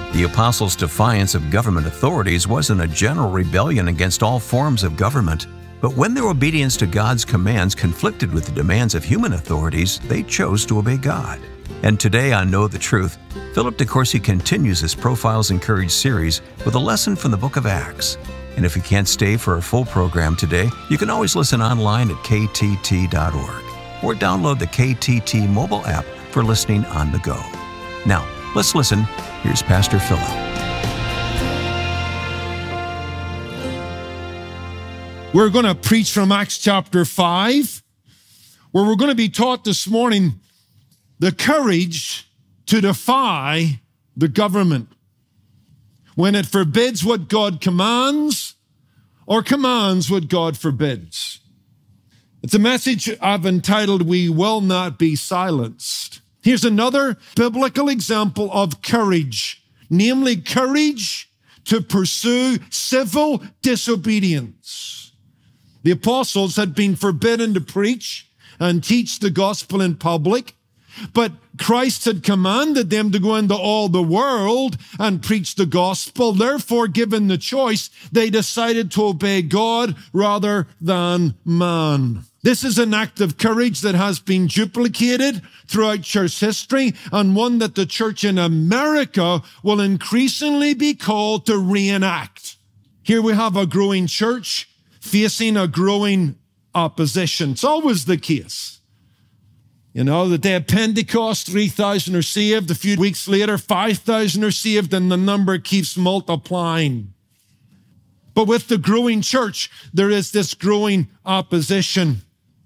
The apostles' defiance of government authorities wasn't a general rebellion against all forms of government, but when their obedience to God's commands conflicted with the demands of human authorities, they chose to obey God. And today on Know the Truth, Philip DeCourcy continues his Profiles in Courage series with a lesson from the book of Acts. And if you can't stay for a full program today, you can always listen online at ktt.org or download the KTT mobile app for listening on the go. Now, let's listen. Here's Pastor Philip. We're going to preach from Acts chapter 5, where we're going to be taught this morning the courage to defy the government when it forbids what God commands or commands what God forbids. It's a message I've entitled, "We Will Not Be Silenced." Here's another biblical example of courage, namely courage to pursue civil disobedience. The apostles had been forbidden to preach and teach the gospel in public, but Christ had commanded them to go into all the world and preach the gospel. Therefore, given the choice, they decided to obey God rather than man. This is an act of courage that has been duplicated throughout church history, and one that the church in America will increasingly be called to reenact. Here we have a growing church facing a growing opposition. It's always the case. You know, the day of Pentecost, 3,000 are saved. A few weeks later, 5,000 are saved, and the number keeps multiplying. But with the growing church, there is this growing opposition.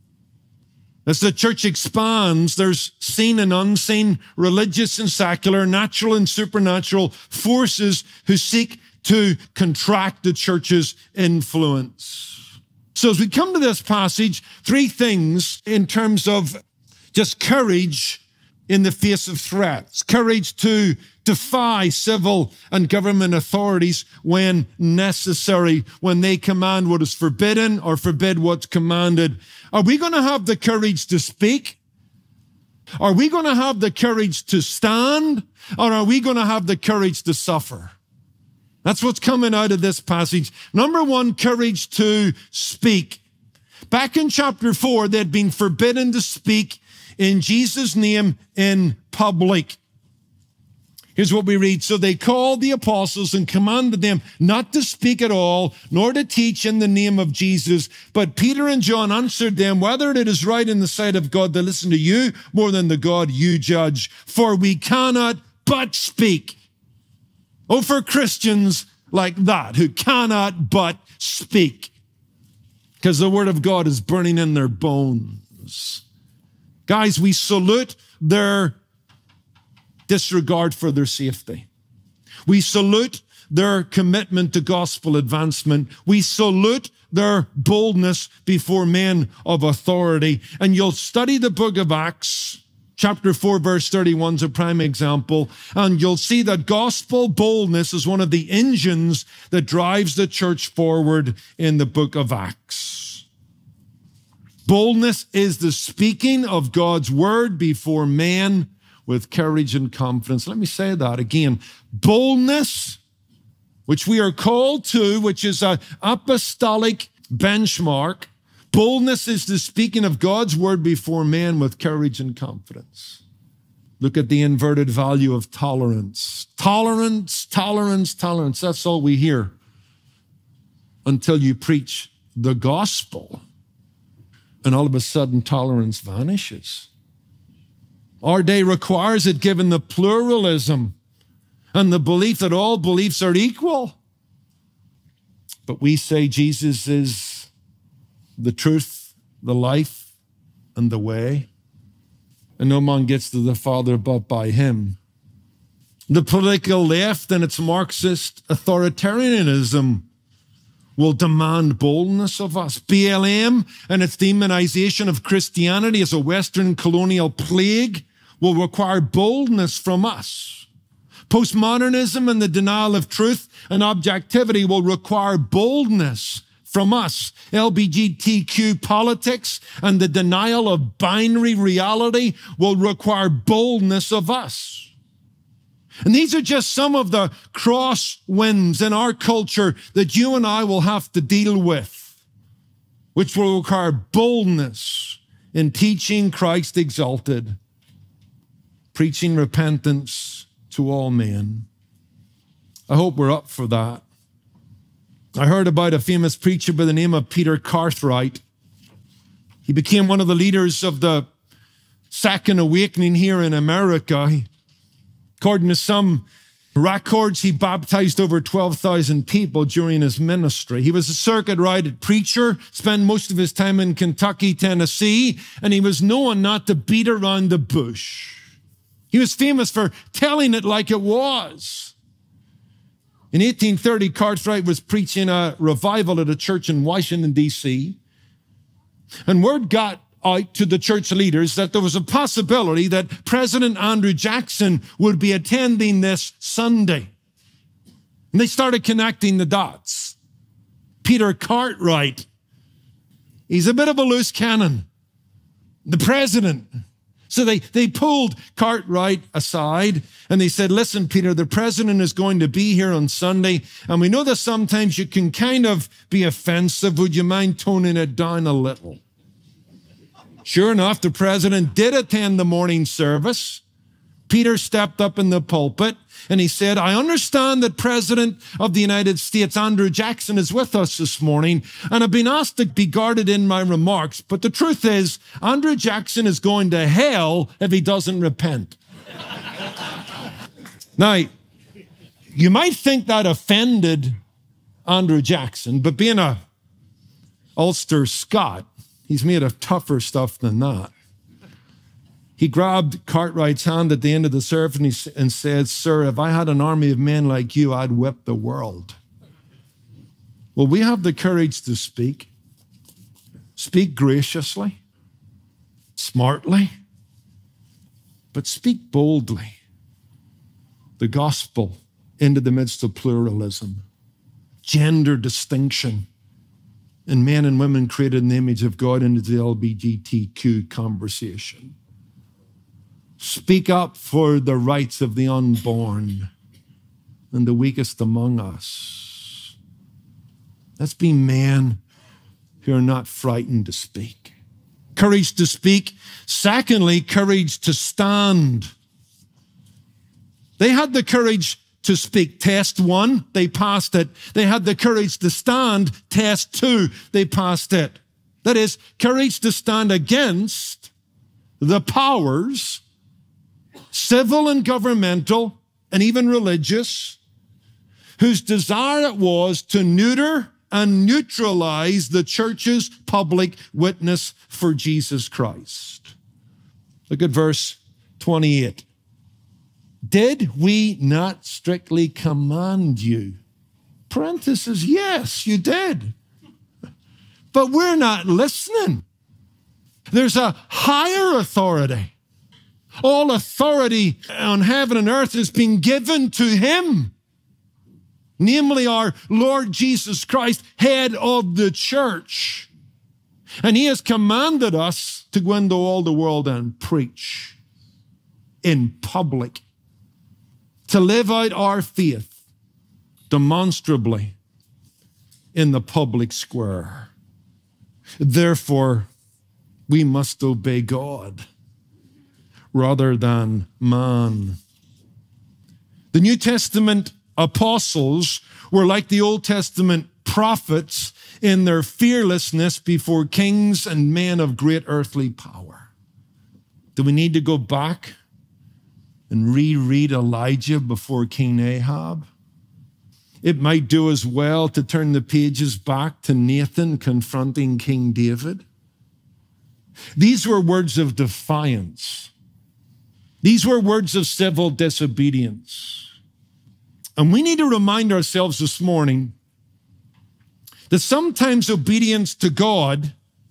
As the church expands, there's seen and unseen, religious and secular, natural and supernatural forces who seek to contract the church's influence. So as we come to this passage, three things in terms of just courage in the face of threats. Courage to defy civil and government authorities when necessary, when they command what is forbidden or forbid what's commanded. Are we going to have the courage to speak? Are we going to have the courage to stand? Or are we going to have the courage to suffer? That's what's coming out of this passage. Number one, courage to speak. Back in chapter 4, they'd been forbidden to speak in Jesus' name in public. Here's what we read. So they called the apostles and commanded them not to speak at all, nor to teach in the name of Jesus. But Peter and John answered them, whether it is right in the sight of God to listen to you more than the God you judge. For we cannot but speak. Oh, for Christians like that, who cannot but speak, because the word of God is burning in their bones. Guys, we salute their disregard for their safety. We salute their commitment to gospel advancement. We salute their boldness before men of authority. And you'll study the book of Acts, chapter 4, verse 31 is a prime example, and you'll see that gospel boldness is one of the engines that drives the church forward in the book of Acts. Boldness is the speaking of God's word before men with courage and confidence. Let me say that again. Boldness, which we are called to, which is an apostolic benchmark. Boldness is the speaking of God's word before men with courage and confidence. Look at the inverted value of tolerance. Tolerance, tolerance, tolerance. That's all we hear until you preach the gospel. And all of a sudden, tolerance vanishes. Our day requires it, given the pluralism and the belief that all beliefs are equal. But we say Jesus is the truth, the life, and the way. And no man gets to the Father but by him. The political left and its Marxist authoritarianism will demand boldness of us. BLM and its demonization of Christianity as a Western colonial plague will require boldness from us. Postmodernism and the denial of truth and objectivity will require boldness from us. LGBTQ politics and the denial of binary reality will require boldness of us. And these are just some of the crosswinds in our culture that you and I will have to deal with, which will require boldness in teaching Christ exalted, preaching repentance to all men. I hope we're up for that. I heard about a famous preacher by the name of Peter Cartwright. He became one of the leaders of the Second Awakening here in America. According to some records, he baptized over 12,000 people during his ministry. He was a circuit-riding preacher, spent most of his time in Kentucky, Tennessee, and he was known not to beat around the bush. He was famous for telling it like it was. In 1830, Cartwright was preaching a revival at a church in Washington, D.C., and word got out to the church leaders that there was a possibility that President Andrew Jackson would be attending this Sunday. And they started connecting the dots. Peter Cartwright, he's a bit of a loose cannon, the president. So they pulled Cartwright aside and they said, listen, Peter, the president is going to be here on Sunday. And we know that sometimes you can kind of be offensive. Would you mind toning it down a little? Sure enough, the president did attend the morning service. Peter stepped up in the pulpit and he said, I understand that President of the United States, Andrew Jackson, is with us this morning, and I've been asked to be guarded in my remarks. But the truth is, Andrew Jackson is going to hell if he doesn't repent. Now, you might think that offended Andrew Jackson, but being a Ulster Scot, he's made of tougher stuff than that. He grabbed Cartwright's hand at the end of the service and said, sir, if I had an army of men like you, I'd whip the world. Well, we have the courage to speak. Speak graciously, smartly, but speak boldly. The gospel into the midst of pluralism, gender distinction, and men and women created in the image of God into the LGBTQ conversation. Speak up for the rights of the unborn and the weakest among us. Let's be men who are not frightened to speak. Courage to speak. Secondly, courage to stand. They had the courage to speak. Test 1, they passed it. They had the courage to stand. Test 2, they passed it. That is, courage to stand against the powers, civil and governmental, and even religious, whose desire it was to neuter and neutralize the church's public witness for Jesus Christ. Look at verse 28. Did we not strictly command you? Parenthesis, yes, you did. But we're not listening. There's a higher authority. All authority on heaven and earth has been given to him, namely our Lord Jesus Christ, head of the church. And he has commanded us to go into all the world and preach in public, to live out our faith demonstrably in the public square. Therefore, we must obey God rather than man. The New Testament apostles were like the Old Testament prophets in their fearlessness before kings and men of great earthly power. Do we need to go back and reread Elijah before King Ahab? It might do as well to turn the pages back to Nathan confronting King David. These were words of defiance. These were words of civil disobedience. And we need to remind ourselves this morning that sometimes obedience to God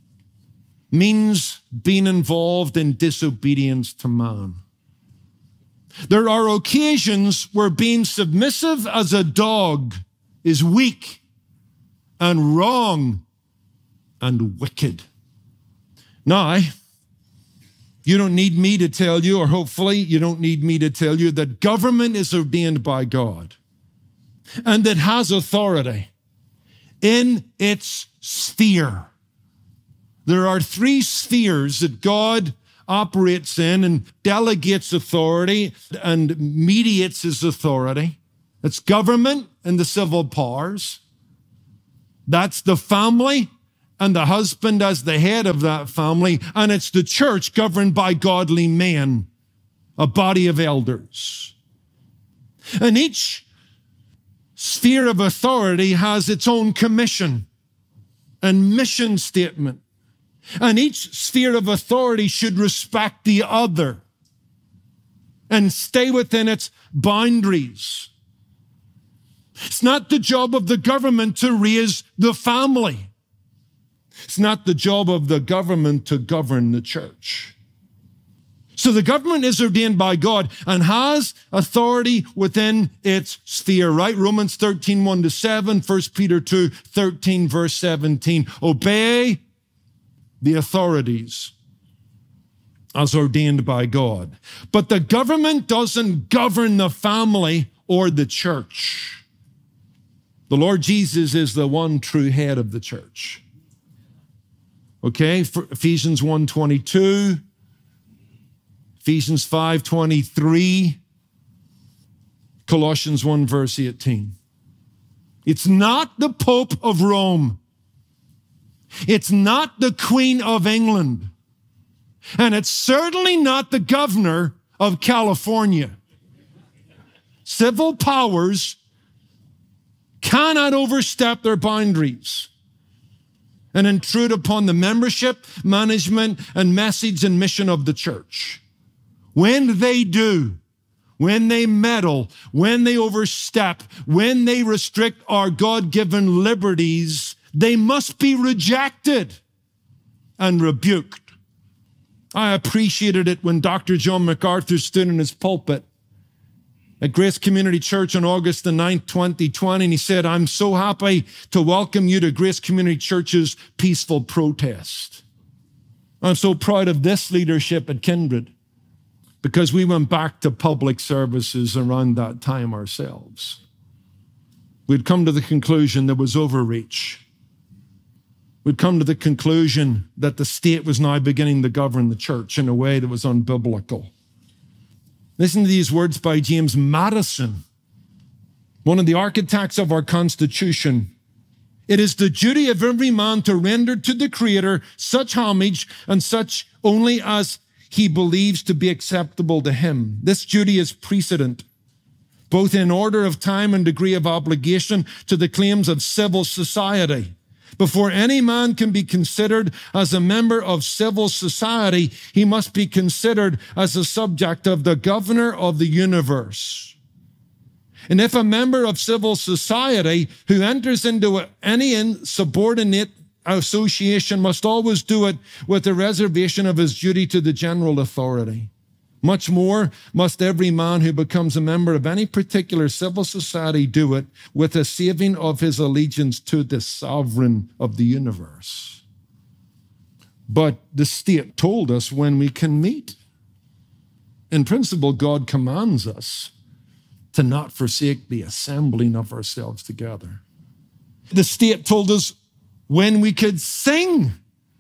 means being involved in disobedience to man. There are occasions where being submissive as a dog is weak and wrong and wicked. Now, You don't need me to tell you, or hopefully you don't need me to tell you, that government is ordained by God and that has authority in its sphere. There are 3 spheres that God operates in and delegates authority and mediates his authority. It's government and the civil powers. That's the family and the husband as the head of that family. And it's the church governed by godly men, a body of elders. And each sphere of authority has its own commission and mission statement. And each sphere of authority should respect the other and stay within its boundaries. It's not the job of the government to raise the family. It's not the job of the government to govern the church. So the government is ordained by God and has authority within its sphere, right? Romans 13, 1-7, 1 Peter 2, 13, verse 17. Obey the authorities as ordained by God. But the government doesn't govern the family or the church. The Lord Jesus is the one true head of the church. Okay, Ephesians 1:22, Ephesians 5:23, Colossians 1 verse 18. It's not the Pope of Rome. It's not the Queen of England. And it's certainly not the governor of California. Civil powers cannot overstep their boundaries and intrude upon the membership, management, and message and mission of the church. When they do, when they meddle, when they overstep, when they restrict our God-given liberties, they must be rejected and rebuked. I appreciated it when Dr. John MacArthur stood in his pulpit at Grace Community Church on August the 9th, 2020, and he said, I'm so happy to welcome you to Grace Community Church's peaceful protest. I'm so proud of this leadership at Kindred because we went back to public services around that time ourselves. We'd come to the conclusion there was overreach. We'd come to the conclusion that the state was now beginning to govern the church in a way that was unbiblical. Listen to these words by James Madison, one of the architects of our Constitution. It is the duty of every man to render to the Creator such homage and such only as he believes to be acceptable to him. This duty is precedent, both in order of time and degree of obligation, to the claims of civil society. Before any man can be considered as a member of civil society, he must be considered as a subject of the governor of the universe. And if a member of civil society who enters into any insubordinate association must always do it with the reservation of his duty to the general authority, much more must every man who becomes a member of any particular civil society do it with a saving of his allegiance to the sovereign of the universe. But the state told us when we can meet. In principle, God commands us to not forsake the assembling of ourselves together. The state told us when we could sing.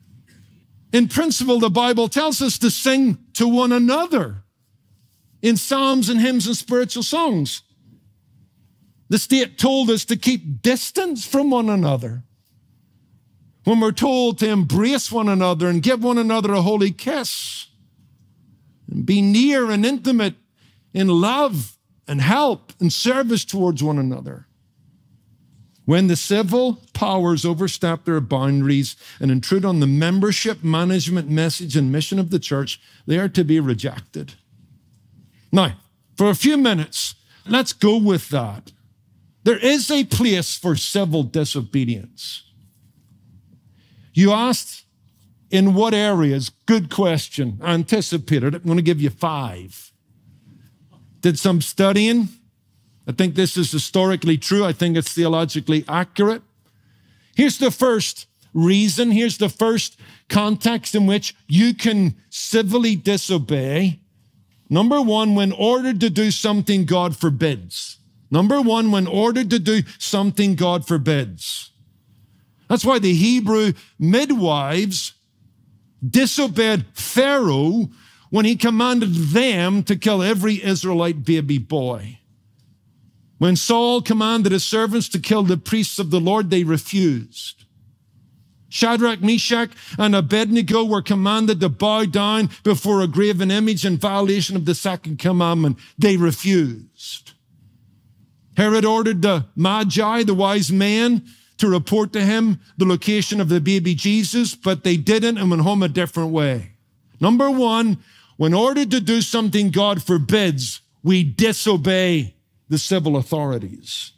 In principle, the Bible tells us to sing to one another in psalms and hymns and spiritual songs. The state told us to keep distance from one another when we're told to embrace one another and give one another a holy kiss and be near and intimate in love and help and service towards one another. When the civil powers overstep their boundaries and intrude on the membership, management, message, and mission of the church, they are to be rejected. Now, for a few minutes, let's go with that. There is a place for civil disobedience. You asked in what areas? Good question. I anticipated it. I'm going to give you 5. Did some studying. I think this is historically true. I think it's theologically accurate. Here's the first reason. Here's the first context in which you can civilly disobey. Number one, when ordered to do something God forbids. Number one, when ordered to do something God forbids. That's why the Hebrew midwives disobeyed Pharaoh when he commanded them to kill every Israelite baby boy. When Saul commanded his servants to kill the priests of the Lord, they refused. Shadrach, Meshach, and Abednego were commanded to bow down before a graven image in violation of the second commandment. They refused. Herod ordered the Magi, the wise men, to report to him the location of the baby Jesus, but they didn't and went home a different way. Number one, when ordered to do something God forbids, we disobey the civil authorities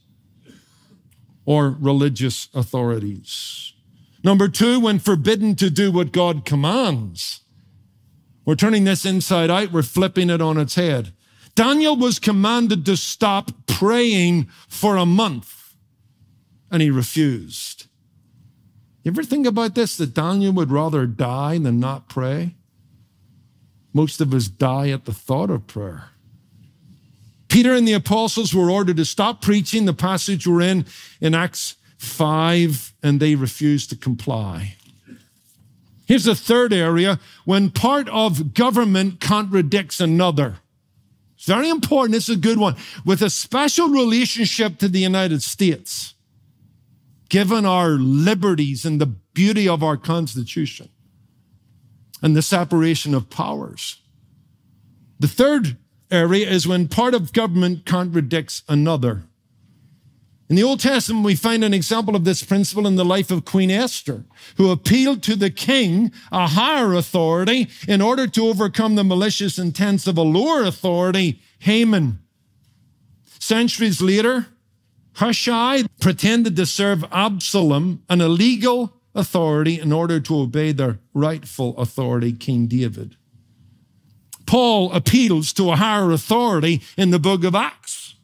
or religious authorities. Number two, when forbidden to do what God commands, we're turning this inside out, we're flipping it on its head. Daniel was commanded to stop praying for a month, and he refused. You ever think about this, that Daniel would rather die than not pray? Most of us die at the thought of prayer. Peter and the apostles were ordered to stop preaching, the passage we're in Acts 5, and they refused to comply. Here's the third area, when part of government contradicts another. It's very important, this is a good one, with a special relationship to the United States, given our liberties and the beauty of our Constitution and the separation of powers. The third area is when part of government contradicts another. In the Old Testament, we find an example of this principle in the life of Queen Esther, who appealed to the king, a higher authority, in order to overcome the malicious intents of a lower authority, Haman. Centuries later, Hushai pretended to serve Absalom, an illegal authority, in order to obey the rightful authority, King David. Paul appeals to a higher authority in the book of Acts.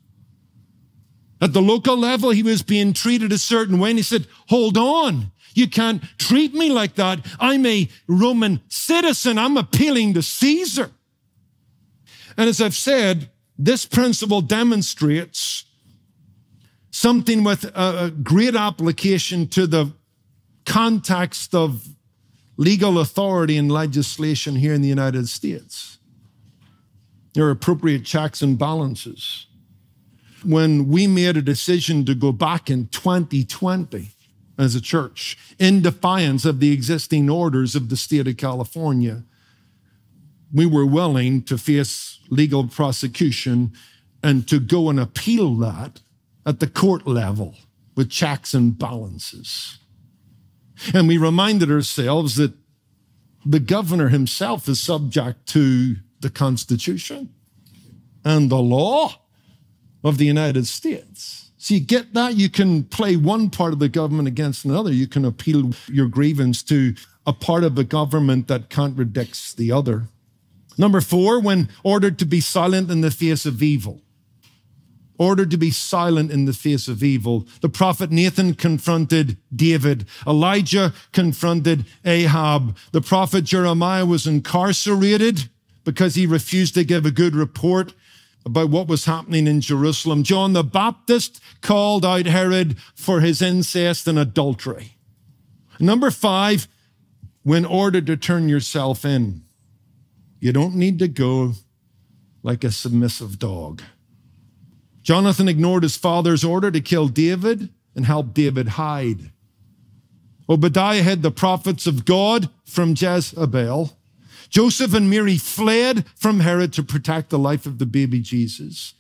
At the local level, he was being treated a certain way, and he said, hold on, you can't treat me like that. I'm a Roman citizen. I'm appealing to Caesar. And as I've said, this principle demonstrates something with a great application to the context of legal authority and legislation here in the United States. There are appropriate checks and balances. When we made a decision to go back in 2020 as a church, in defiance of the existing orders of the state of California, we were willing to face legal prosecution and to go and appeal that at the court level with checks and balances. And we reminded ourselves that the governor himself is subject to the Constitution and the law of the United States. So you get that? You can play one part of the government against another. You can appeal your grievance to a part of the government that contradicts the other. Number 4, when ordered to be silent in the face of evil. Ordered to be silent in the face of evil. The prophet Nathan confronted David. Elijah confronted Ahab. The prophet Jeremiah was incarcerated because he refused to give a good report about what was happening in Jerusalem. John the Baptist called out Herod for his incest and adultery. Number 5, when ordered to turn yourself in. You don't need to go like a submissive dog. Jonathan ignored his father's order to kill David and helped David hide. Obadiah hid the prophets of God from Jezebel. Joseph and Mary fled from Herod to protect the life of the baby Jesus.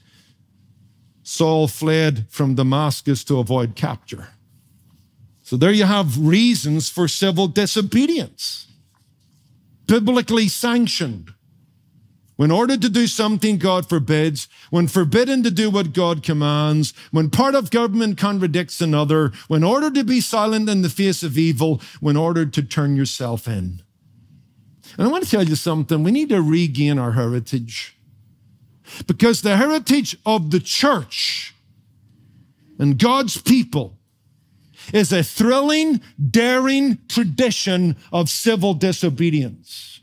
Saul fled from Damascus to avoid capture. So there you have reasons for civil disobedience. Biblically sanctioned. When ordered to do something God forbids, when forbidden to do what God commands, when part of government contradicts another, when ordered to be silent in the face of evil, when ordered to turn yourself in. And I want to tell you something. We need to regain our heritage. Because the heritage of the church and God's people is a thrilling, daring tradition of civil disobedience.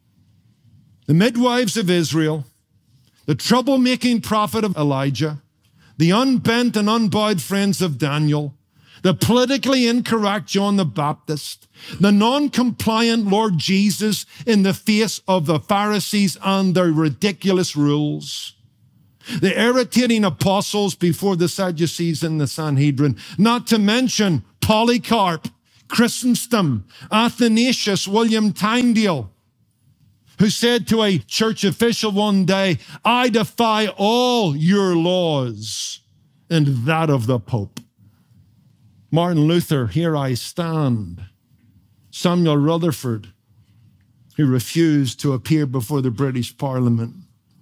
The midwives of Israel, the troublemaking prophet of Elijah, the unbent and unbowed friends of Daniel, the politically incorrect John the Baptist, the non-compliant Lord Jesus in the face of the Pharisees and their ridiculous rules, the irritating apostles before the Sadducees in the Sanhedrin, not to mention Polycarp, Chrysostom, Athanasius, William Tyndale, who said to a church official one day, "I defy all your laws and that of the Pope." Martin Luther, "Here I stand." Samuel Rutherford, who refused to appear before the British Parliament.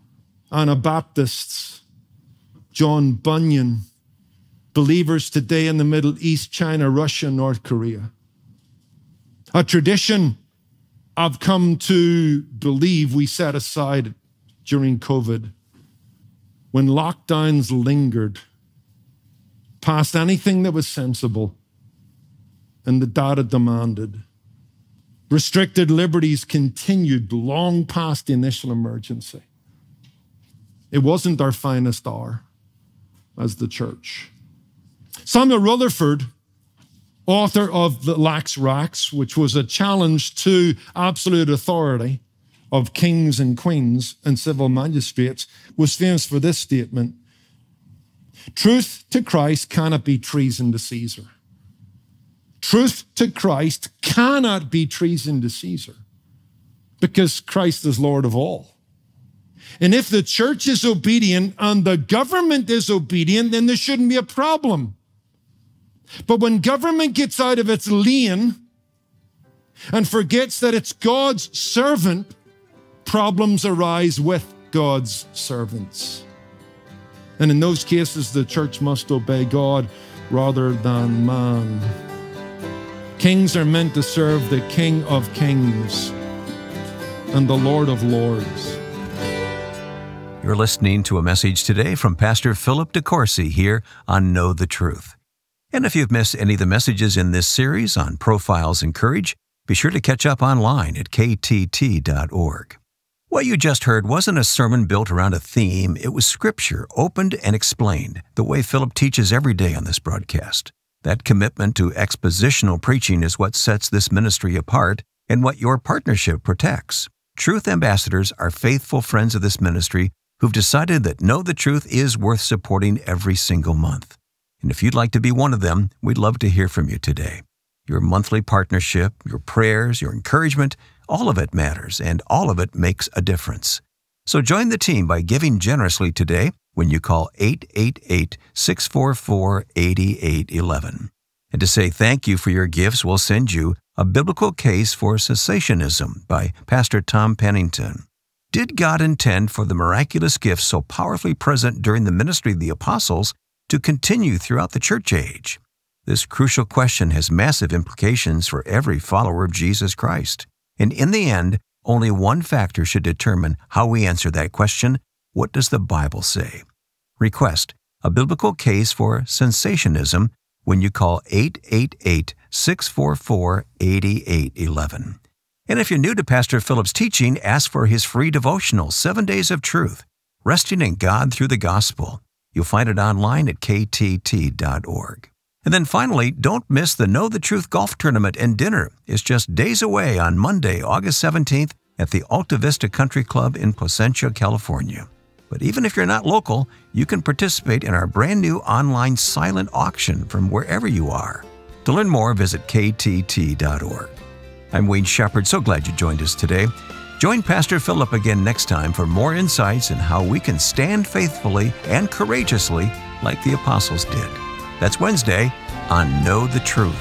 Anabaptists, John Bunyan, believers today in the Middle East, China, Russia, North Korea. A tradition I've come to believe we set aside during COVID when lockdowns lingered past anything that was sensible and the data demanded. Restricted liberties continued long past the initial emergency. It wasn't our finest hour as the church. Samuel Rutherford, author of the Lax Rax, which was a challenge to absolute authority of kings and queens and civil magistrates, was famous for this statement: "Truth to Christ cannot be treason to Caesar." Truth to Christ cannot be treason to Caesar because Christ is Lord of all. And if the church is obedient and the government is obedient, then there shouldn't be a problem. But when government gets out of its lane and forgets that it's God's servant, problems arise with God's servants. And in those cases, the church must obey God rather than man. Kings are meant to serve the King of Kings and the Lord of Lords. You're listening to a message today from Pastor Philip DeCourcy here on Know the Truth. And if you've missed any of the messages in this series on Profiles in Courage, be sure to catch up online at ktt.org. What you just heard wasn't a sermon built around a theme. It was Scripture opened and explained the way Philip teaches every day on this broadcast. That commitment to expositional preaching is what sets this ministry apart and what your partnership protects. Truth ambassadors are faithful friends of this ministry who've decided that Know the Truth is worth supporting every single month. And if you'd like to be one of them, we'd love to hear from you today. Your monthly partnership, your prayers, your encouragement, all of it matters, and all of it makes a difference. So join the team by giving generously today when you call 888-644-8811. And to say thank you for your gifts, we'll send you A Biblical Case for Cessationism by Pastor Tom Pennington. Did God intend for the miraculous gifts so powerfully present during the ministry of the apostles to continue throughout the church age? This crucial question has massive implications for every follower of Jesus Christ. And in the end, only one factor should determine how we answer that question: what does the Bible say? Request A Biblical Case for Cessationism when you call 888-644-8811. And if you're new to Pastor Philip's teaching, ask for his free devotional, 7 Days of Truth, Resting in God Through the Gospel. You'll find it online at ktt.org. And then finally, don't miss the Know the Truth golf tournament and dinner. It's just days away on Monday, August 17th at the Alta Vista Country Club in Placentia, California. But even if you're not local, you can participate in our brand new online silent auction from wherever you are. To learn more, visit ktt.org. I'm Wayne Shepherd. So glad you joined us today. Join Pastor Philip again next time for more insights in how we can stand faithfully and courageously like the apostles did. That's Wednesday on Know the Truth.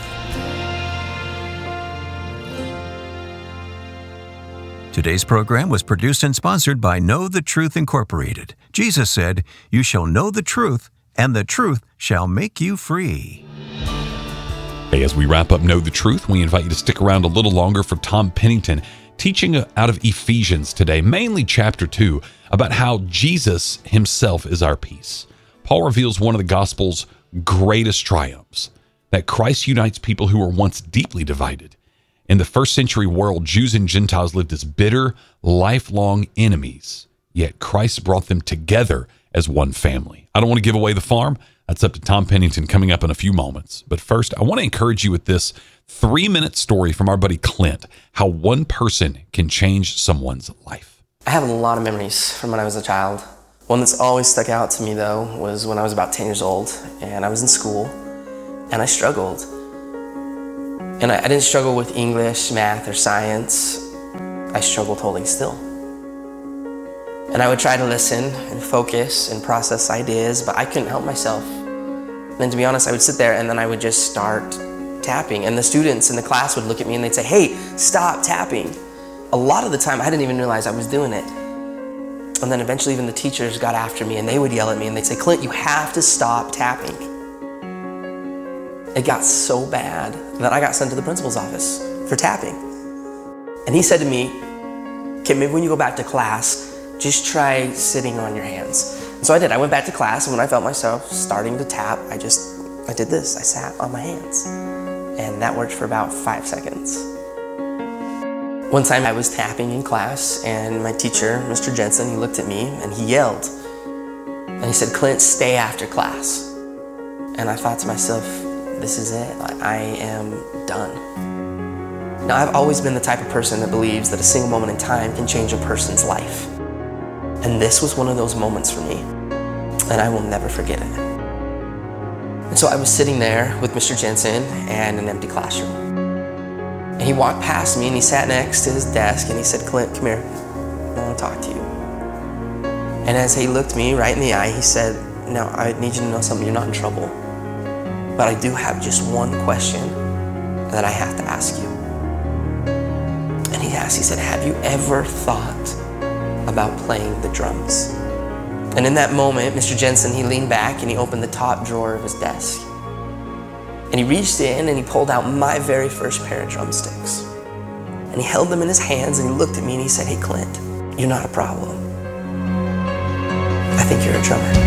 Today's program was produced and sponsored by Know the Truth Incorporated. Jesus said, "You shall know the truth, and the truth shall make you free." Hey, as we wrap up Know the Truth, we invite you to stick around a little longer for Tom Pennington teaching out of Ephesians today, mainly chapter 2, about how Jesus himself is our peace. Paul reveals one of the gospel's greatest triumphs, that Christ unites people who were once deeply divided. In the first century world, Jews and Gentiles lived as bitter, lifelong enemies, yet Christ brought them together as one family. I don't want to give away the farm. That's up to Tom Pennington coming up in a few moments. But first, I want to encourage you with this 3-minute story from our buddy Clint, how one person can change someone's life. I have a lot of memories from when I was a child. One that's always stuck out to me, though, was when I was about 10 years old, and I was in school, and I struggled. And I didn't struggle with English, math, or science. I struggled holding still. And I would try to listen and focus and process ideas, but I couldn't help myself. And to be honest, I would sit there and then I would just start tapping. And the students in the class would look at me and they'd say, "Hey, stop tapping." A lot of the time, I didn't even realize I was doing it. And then eventually even the teachers got after me and they would yell at me and they'd say, "Clint, you have to stop tapping." It got so bad that I got sent to the principal's office for tapping. And he said to me, "Okay, maybe when you go back to class, just try sitting on your hands." And so I did. I went back to class, and when I felt myself starting to tap, I did this. I sat on my hands. And that worked for about 5 seconds. One time I was tapping in class, and my teacher, Mr. Jensen, he looked at me and he yelled. And he said, "Clint, stay after class." And I thought to myself, this is it. I am done. Now, I've always been the type of person that believes that a single moment in time can change a person's life. And this was one of those moments for me, and I will never forget it. And so I was sitting there with Mr. Jensen and an empty classroom. And he walked past me and he sat next to his desk and he said, "Clint, come here. I want to talk to you." And as he looked me right in the eye, he said, "Now, I need you to know something. You're not in trouble. But I do have just one question that I have to ask you." And he said, "Have you ever thought about playing the drums?" And in that moment, Mr. Jensen, he leaned back and he opened the top drawer of his desk. And he reached in and he pulled out my very first pair of drumsticks. And he held them in his hands and he looked at me and he said, "Hey, Clint, you're not a problem. I think you're a drummer."